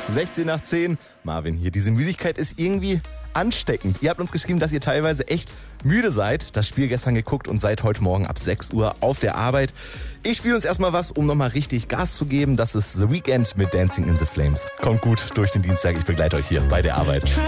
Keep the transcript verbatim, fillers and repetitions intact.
sechzehn nach zehn. Marvin hier. Diese Müdigkeit ist irgendwie ansteckend. Ihr habt uns geschrieben, dass ihr teilweise echt müde seid. Das Spiel gestern geguckt und seid heute Morgen ab sechs Uhr auf der Arbeit. Ich spiele uns erstmal was, um nochmal richtig Gas zu geben. Das ist The Weeknd mit Dancing in the Flames. Kommt gut durch den Dienstag. Ich begleite euch hier bei der Arbeit.